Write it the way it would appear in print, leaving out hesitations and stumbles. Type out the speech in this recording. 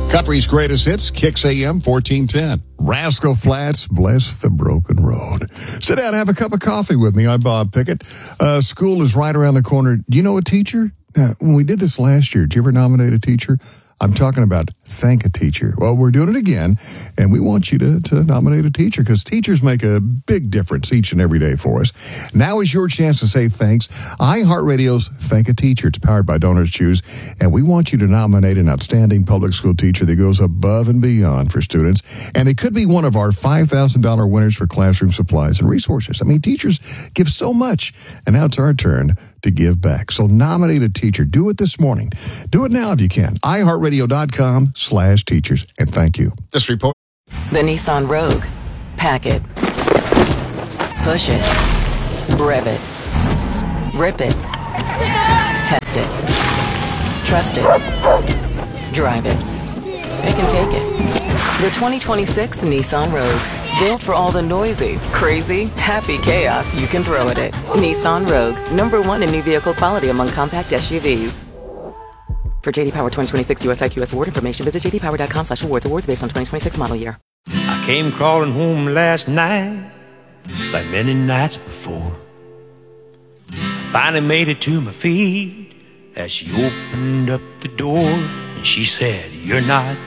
Country's greatest hits, Kicks AM 1410. Rascal Flatts, Bless the Broken Road. Sit down and have a cup of coffee with me. I'm Bob Pickett. School is right around the corner. Do you know a teacher? Now, when we did this last year, did you ever nominate a teacher? I'm talking about Thank a Teacher. Well, we're doing it again, and we want you to nominate a teacher because teachers make a big difference each and every day for us. Now is your chance to say thanks. iHeartRadio's Thank a Teacher. It's powered by Donors Choose, and we want you to nominate an outstanding public school teacher that goes above and beyond for students, and it could be one of our $5,000 winners for classroom supplies and resources. I mean, teachers give so much, and now it's our turn to give back. So nominate a teacher. Do it this morning. Do it now if you can. iHeartRadio.com/teachers. And thank you. This report. The Nissan Rogue. Pack it. Push it. Rev it. Rip it. Test it. Trust it. Drive it. Pick and take it. The 2026 Nissan Rogue. Built for all the noisy, crazy, happy chaos you can throw at it. Nissan Rogue. #1 in new vehicle quality among compact SUVs. For JD Power 2026 US IQS award information, visit jdpower.com/awards. Awards based on 2026 model year. I came crawling home last night, like many nights before. I finally made it to my feet as she opened up the door, and she said, "You're not